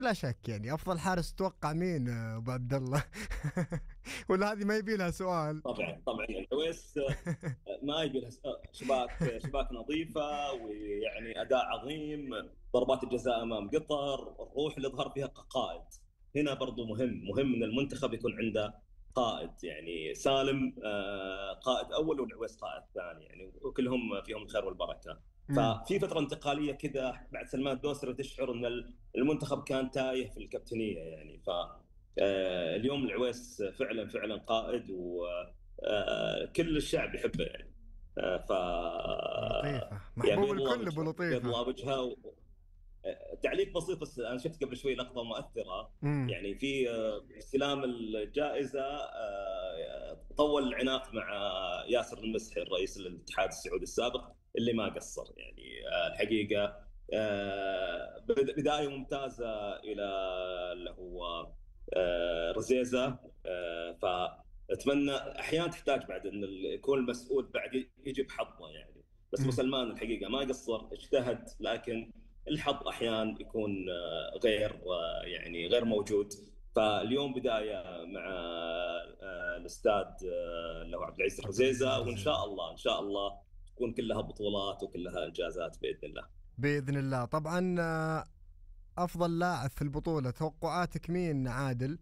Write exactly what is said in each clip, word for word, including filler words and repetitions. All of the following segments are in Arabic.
لا شك يعني أفضل حارس تتوقع مين أبو عبد الله؟ ولا هذه ما يبي لها سؤال؟ طبعا طبعا العويس ما يبي له شباك شباك نظيفه، ويعني اداء عظيم، ضربات الجزاء امام قطر، الروح اللي ظهر فيها كقائد. هنا برضو مهم مهم ان المنتخب يكون عنده قائد، يعني سالم آه، قائد اول والعويس قائد ثاني، يعني وكلهم فيهم الخير والبركه. امم ففي فتره انتقاليه كذا بعد سلمان الدوسري تشعر ان المنتخب كان تايه في الكابتنيه، يعني ف آه، اليوم العويس فعلا فعلا قائد، و آه، كل الشعب يحبه يعني. آه، ف لطيفة، يا محبوب بيض الله الكل أبو وجهه بيض لطيفة. الله وجهه و... آه، تعليق بسيط بس، انا شفت قبل شوي لقطه مؤثره، امم يعني في آه، استلام الجائزه، آه، طول العناق مع ياسر المسحي رئيس الاتحاد السعودي السابق اللي ما قصر، يعني آه، الحقيقه آه، بد- بدايه ممتازه الى اللي هو آه، رزيزه. آه، فاتمنى احيانا تحتاج بعد ان ال- يكون المسؤول بعد يجي بحظه يعني. بس امم مسلمان الحقيقه ما قصر، اجتهد، لكن الحظ احيانا يكون آه، غير آه، يعني غير موجود. فاليوم بدايه مع آه، الاستاذ آه، اللي هو عبد العزيز عبد العزيز الرزيزه، وان الرزيزي. شاء الله ان شاء الله تكون كلها بطولات وكلها انجازات باذن الله. بإذن الله طبعا. آه، أفضل لاعب في البطولة توقعاتك مين عادل؟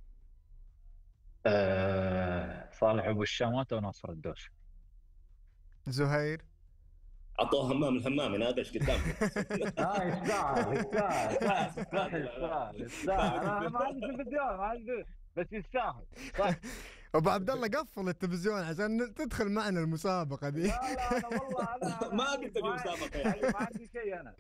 آه صالح ابو الشامات وناصر الدوسري. زهير؟ عطوه همام الهمام يناقش قدامكم بس. اه يستاهل يستاهل صح صح لا لا لا يستاهل لا يستاهل، انا ما عندي تلفزيون ما عندي، بس يستاهل صح. ابو عبد الله قفل التلفزيون عشان تدخل معنا المسابقه لا دي. لا انا والله انا انا ما قلت حبيب ابي ما مسابقه يا ما, ما عمي. عندي شيء انا.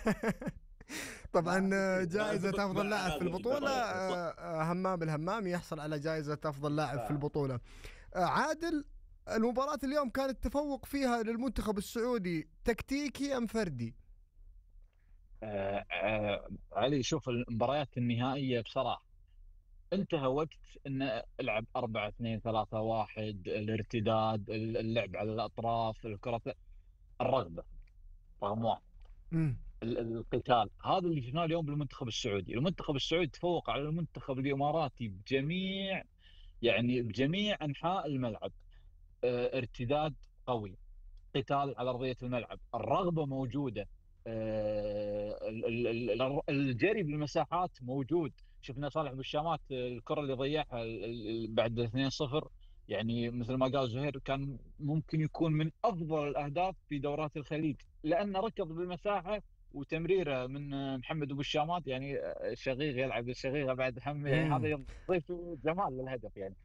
ما طبعا عندي آه، شيء. ما جائزة اتفق مع أفضل لاعب في عادل البطولة ترى يعني. آه، آه، همام الهمام يحصل على جائزة أفضل لاعب في لا. البطولة. آه، عادل، المباراة اليوم كان التفوق فيها للمنتخب السعودي تكتيكي أم فردي؟ آه آه علي شوف المباريات النهائية بصراحة انتهى وقت ان العب أربعة اثنين ثلاثة واحد، الارتداد، اللعب على الاطراف، الكرة، الرغبة رقم واحد. امم ال- القتال هذا اللي شفناه اليوم بالمنتخب السعودي. المنتخب السعودي تفوق على المنتخب الاماراتي بجميع، يعني بجميع انحاء الملعب. اه ارتداد قوي، قتال على ارضيه الملعب، الرغبه موجوده، اه ال- ال- ال- الجري بالمساحات موجود. شفنا صالح بالشامات الكره اللي ضيعها ال- ال- بعد اثنين صفر، يعني مثل ما قال زهير كان ممكن يكون من افضل الاهداف في دورات الخليج، لانه ركض بالمساحه وتمريره من محمد ابو الشامات، يعني شغيغ يلعب الشغيغه بعد هم، يعني هذا امم يضيف جمال للهدف يعني.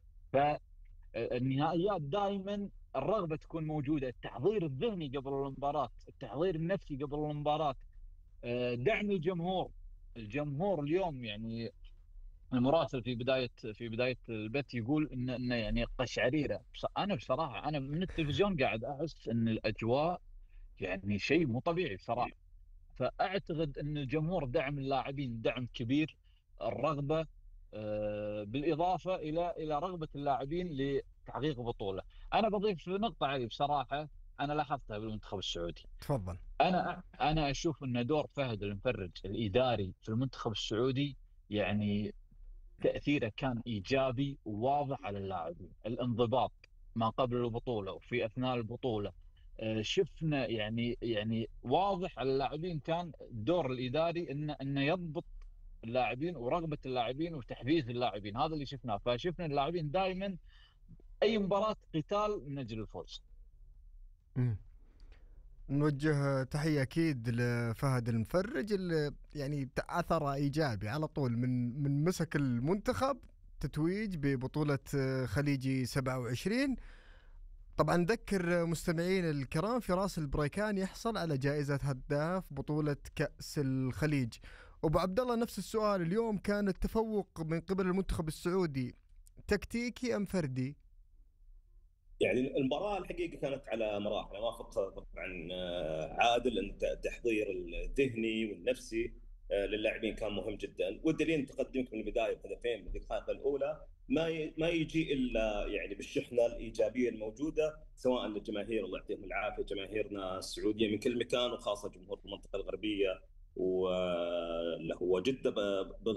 فالنهائيات دائما الرغبه تكون موجوده، التحضير الذهني قبل المباراه، التحضير النفسي قبل المباراه، آه، دعم الجمهور. الجمهور اليوم يعني المراسل في بدايه في بدايه البث يقول ان ان يعني قشعريره. بص- انا بصراحه انا من التلفزيون قاعد احس ان الاجواء يعني شيء مو طبيعي بصراحه. فاعتقد ان الجمهور دعم اللاعبين دعم كبير، الرغبه، آه، بالاضافه الى الى رغبه اللاعبين لتحقيق بطوله. انا بضيف نقطه علي بصراحه انا لاحظتها بالمنتخب السعودي. تفضل. انا انا اشوف ان دور فهد المفرج الاداري في المنتخب السعودي يعني تاثيره كان ايجابي وواضح على اللاعبين. الانضباط ما قبل البطوله وفي اثناء البطوله، آه، شفنا يعني يعني واضح على اللاعبين كان الدور الاداري انه انه يضبط اللاعبين ورغبه اللاعبين وتحفيز اللاعبين. هذا اللي شفناه. فشفنا اللاعبين دائما اي مباراه قتال من اجل الفوز. امم نوجه تحية أكيد لفهد المفرج اللي يعني أثره إيجابي على طول من من مسك المنتخب تتويج ببطولة آه، خليجي سبعة وعشرين. طبعا نذكر مستمعين الكرام فراس البريكان يحصل على جائزة هداف بطولة كأس الخليج. أبو عبد الله نفس السؤال، اليوم كان التفوق من قبل المنتخب السعودي تكتيكي أم فردي؟ يعني المباراة الحقيقة كانت على مراحل، أنا وافق طبعا آه، عادل أن التحضير الذهني والنفسي آه، للاعبين كان مهم جدا، والدليل تقدمك من البداية بهدفين بالدقائق الأولى ما ي- ما يجي إلا يعني بالشحنة الإيجابية الموجودة، سواء للجماهير الله يعطيهم العافية، جماهيرنا السعودية من كل مكان، وخاصة جمهور المنطقة الغربية واللي هو جدة